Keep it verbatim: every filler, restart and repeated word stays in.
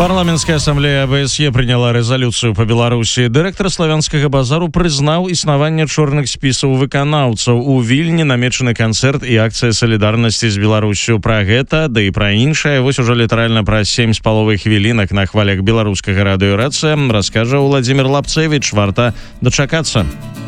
Парламентская ассамблея АБСЕ приняла резолюцию по Беларуси. Директор славянскага базару признаў існаванне чорных спісаў выканаўцаў. У Вільні намечаны канцэрт і акцыя салідарнасці з Беларусю. Пра гэта, да і пра іншае, вось ужо літаральна праз сем з паловай хвілінак на хвалях беларускага радыё «Рацыя» раскажа Владзімір Лапцевіч. Варта дачакацца.